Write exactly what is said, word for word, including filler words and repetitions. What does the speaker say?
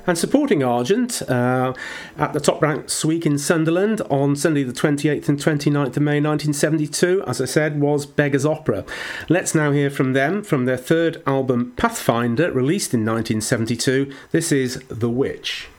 And supporting Argent uh, at the top ranks week in Sunderland on Sunday the twenty-eighth and twenty-ninth of May nineteen seventy-two, as I said, was Beggars Opera. Let's now hear from them from their third album Pathfinder, released in nineteen seventy-two. This is The Witch.